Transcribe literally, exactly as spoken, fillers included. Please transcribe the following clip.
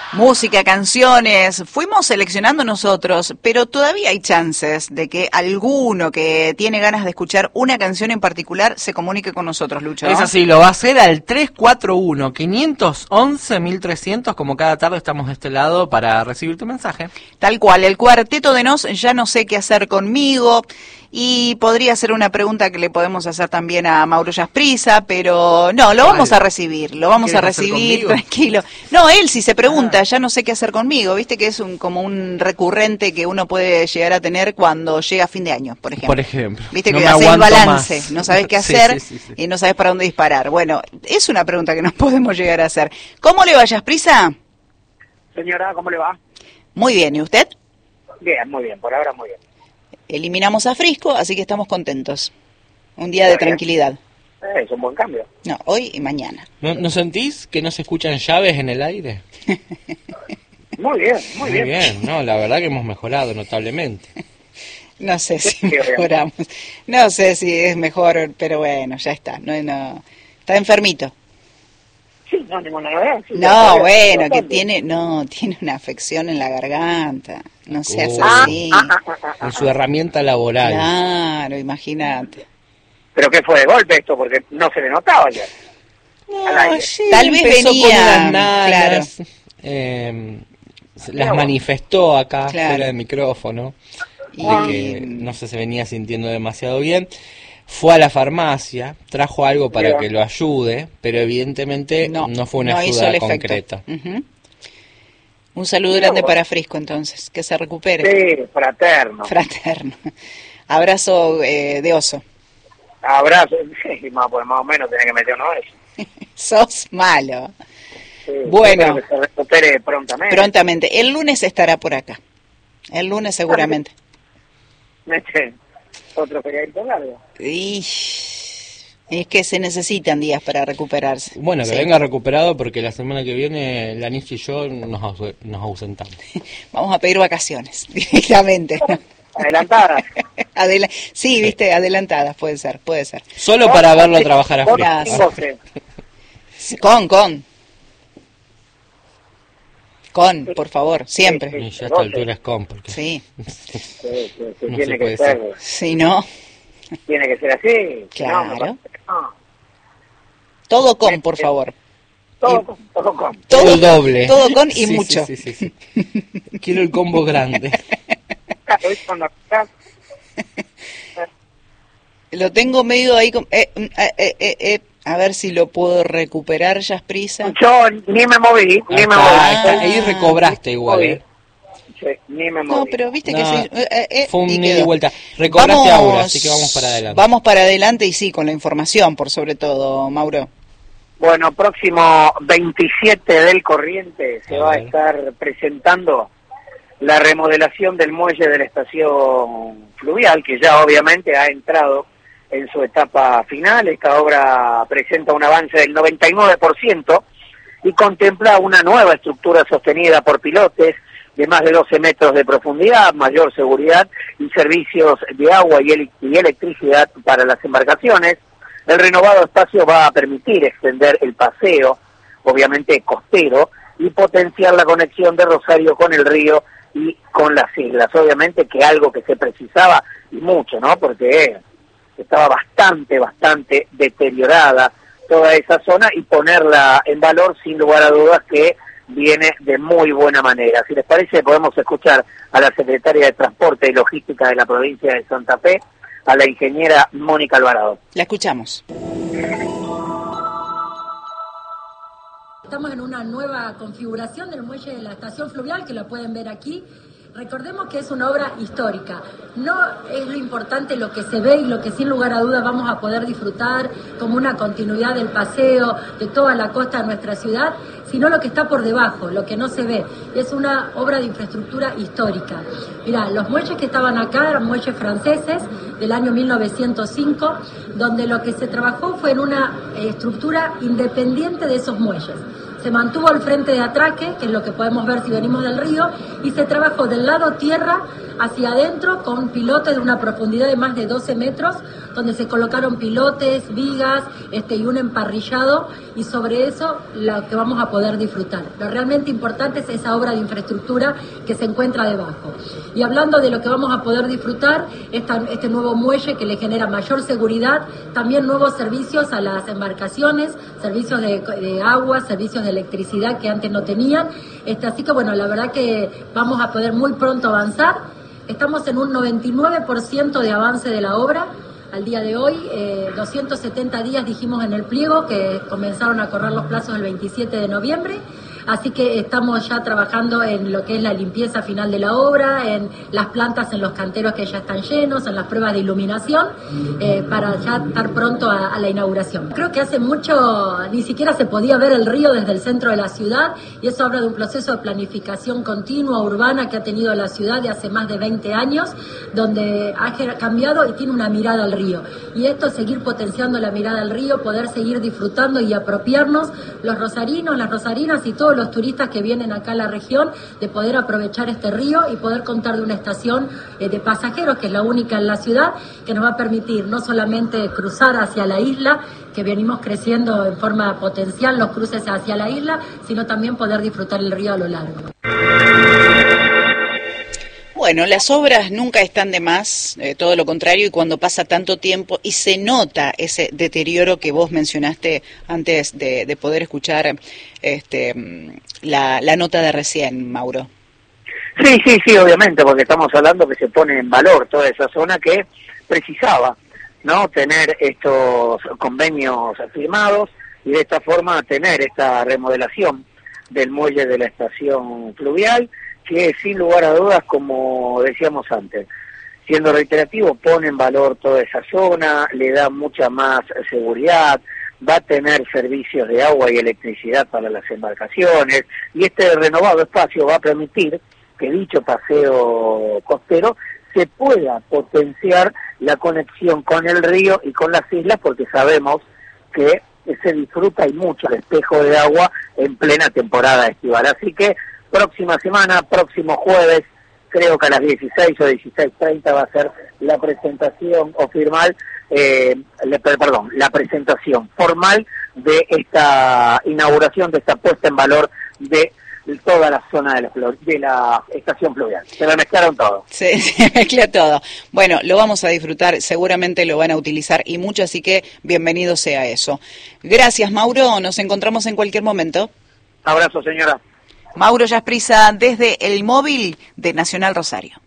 Música, canciones, fuimos seleccionando nosotros, pero todavía hay chances de que alguno que tiene ganas de escuchar una canción en particular se comunique con nosotros, Lucho, ¿no? Es así, lo va a hacer al tres cuatro uno, cinco once, mil trescientos, como cada tarde estamos de este lado para recibir tu mensaje. Tal cual, el cuarteto de Nos, ya no sé qué hacer conmigo, y podría ser una pregunta que le podemos hacer también a Mauro Yasprisa, pero no, lo vamos a recibir, lo vamos a recibir, tranquilo. No, él si se pregunta, ah. ya no sé qué hacer conmigo, viste que es un como un recurrente que uno puede llegar a tener cuando llega fin de año, por ejemplo. Por ejemplo. Viste no que haces el balance, más. no sabes qué hacer sí, sí, sí, sí. y no sabes para dónde disparar. Bueno, es una pregunta que nos podemos llegar a hacer. ¿Cómo le va, Yasprisa? Señora, ¿cómo le va? Muy bien, ¿y usted? Bien, muy bien, por ahora muy bien. Eliminamos a Frisco, así que estamos contentos. Un día de tranquilidad. Eh, es un buen cambio. No, hoy y mañana. ¿No, ¿No sentís que no se escuchan llaves en el aire? Muy bien, muy, muy bien. Muy bien, no, la verdad que hemos mejorado notablemente. No sé si mejoramos. No sé si es mejor, pero bueno, ya está. No, no. Está enfermito. Sí, no, ninguna novedad. Sí, no, bueno, que tiene, no, tiene una afección en la garganta. No seas uh, así. Ah, ah, ah, ah, en su herramienta laboral. Claro, imagínate. ¿Pero qué fue de golpe esto? Porque no se le notaba ya. No, sí, tal vez venía, con unas nanas, claro. Eh, las no, manifestó acá, claro. fuera del micrófono, y de que no sé, se venía sintiendo demasiado bien. Fue a la farmacia, trajo algo para Bien. que lo ayude, pero evidentemente no, no fue una no ayuda concreta. Uh-huh. Un saludo grande no, para Frisco, entonces, que se recupere. Sí, fraterno. Fraterno. Abrazo eh, de oso. Abrazo, sí, más, pues más o menos tenés que meter uno de esos. Sos malo. Sí, bueno. Que se recupere prontamente. Prontamente. El lunes estará por acá. El lunes seguramente. Mete otro feriadito largo. Y es que se necesitan días para recuperarse. Bueno, que sí. venga recuperado porque la semana que viene Lanis y yo nos, aus- nos ausentamos. Vamos a pedir vacaciones directamente. Adelantadas. Adela- sí, sí, viste, adelantadas, puede ser, puede ser. Solo para verlo trabajar a Frisco. Con, con. Con, por favor, siempre. Y ya a esta altura es con, porque... Sí. sí, sí, sí no tiene que ser. Si no... Tiene que ser así. Claro. No, no. Todo con, por favor. Todo con, todo con. Todo, todo doble. Todo con y sí, mucho. Sí, sí, sí, sí. Quiero el combo grande. Lo tengo medio ahí... Con, eh, eh, eh, eh, eh. A ver si lo puedo recuperar, Yasprisa. Yo ni me moví, ni me moví. Ah, ahí recobraste igual, ¿eh? Sí, ni me moví. No, pero viste no, que se, eh, eh, fue un y ida y vuelta. Recobraste ahora, así que vamos para adelante. Vamos para adelante y sí, con la información, por sobre todo, Mauro. Bueno, próximo veintisiete del Corriente se a va ver. a estar presentando la remodelación del muelle de la estación fluvial, que ya obviamente ha entrado en su etapa final. Esta obra presenta un avance del noventa y nueve por ciento y contempla una nueva estructura sostenida por pilotes de más de doce metros de profundidad, mayor seguridad y servicios de agua y, el- y electricidad para las embarcaciones. El renovado espacio va a permitir extender el paseo, obviamente costero, y potenciar la conexión de Rosario con el río y con las islas. Obviamente que algo que se precisaba y mucho, ¿no? Porque estaba bastante, bastante deteriorada toda esa zona y ponerla en valor, sin lugar a dudas, que viene de muy buena manera. Si les parece, podemos escuchar a la secretaria de Transporte y Logística de la provincia de Santa Fe, a la ingeniera Mónica Alvarado. La escuchamos. Estamos en una nueva configuración del muelle de la estación fluvial, que la pueden ver aquí. Recordemos que es una obra histórica. No es lo importante lo que se ve y lo que sin lugar a dudas vamos a poder disfrutar como una continuidad del paseo de toda la costa de nuestra ciudad, sino lo que está por debajo, lo que no se ve. Es una obra de infraestructura histórica. Mirá, los muelles que estaban acá eran muelles franceses del año mil novecientos cinco, donde lo que se trabajó fue en una eh, estructura independiente de esos muelles. Se mantuvo el frente de atraque, que es lo que podemos ver si venimos del río, y se trabajó del lado tierra hacia adentro con pilotes de una profundidad de más de doce metros, donde se colocaron pilotes, vigas este, y un emparrillado, y sobre eso lo que vamos a poder disfrutar. Lo realmente importante es esa obra de infraestructura que se encuentra debajo. Y hablando de lo que vamos a poder disfrutar, esta, este nuevo muelle que le genera mayor seguridad, también nuevos servicios a las embarcaciones, servicios de, de agua, servicios de electricidad que antes no tenían. Este, así que bueno, la verdad que vamos a poder muy pronto avanzar. Estamos en un noventa y nueve por ciento de avance de la obra. Al día de hoy, eh, doscientos setenta días dijimos en el pliego, que comenzaron a correr los plazos el veintisiete de noviembre. Así que estamos ya trabajando en lo que es la limpieza final de la obra, en las plantas, en los canteros que ya están llenos, en las pruebas de iluminación, eh, para ya estar pronto a, a la inauguración. Creo que hace mucho ni siquiera se podía ver el río desde el centro de la ciudad, y eso habla de un proceso de planificación continua, urbana, que ha tenido la ciudad de hace más de veinte años, donde ha cambiado y tiene una mirada al río. Y esto es seguir potenciando la mirada al río, poder seguir disfrutando y apropiarnos los rosarinos, las rosarinas y todos los turistas que vienen acá a la región, de poder aprovechar este río y poder contar de una estación eh, de pasajeros, que es la única en la ciudad, que nos va a permitir no solamente cruzar hacia la isla, que venimos creciendo en forma potencial los cruces hacia la isla, sino también poder disfrutar el río a lo largo. Bueno, las obras nunca están de más, eh, todo lo contrario, y cuando pasa tanto tiempo y se nota ese deterioro que vos mencionaste antes de, de poder escuchar este, la, la nota de recién, Mauro. Sí, sí, sí, obviamente, porque estamos hablando que se pone en valor toda esa zona que precisaba, ¿no?, tener estos convenios firmados y de esta forma tener esta remodelación del muelle de la estación fluvial, que sin lugar a dudas, como decíamos antes, siendo reiterativo, pone en valor toda esa zona, le da mucha más seguridad, va a tener servicios de agua y electricidad para las embarcaciones, y este renovado espacio va a permitir que dicho paseo costero se pueda potenciar la conexión con el río y con las islas, porque sabemos que se disfruta y mucho el espejo de agua en plena temporada estival. Así que próxima semana, próximo jueves, creo que a las dieciséis o dieciséis treinta va a ser la presentación o formal, eh, le, perdón, la presentación formal de esta inauguración, de esta puesta en valor de toda la zona de la, de la estación fluvial. Se lo mezclaron todo. Sí, se mezcla todo. Bueno, lo vamos a disfrutar, seguramente lo van a utilizar y mucho, así que bienvenido sea eso. Gracias, Mauro, nos encontramos en cualquier momento. Abrazo, señora. Mauro Jasprissa desde el móvil de Nacional Rosario.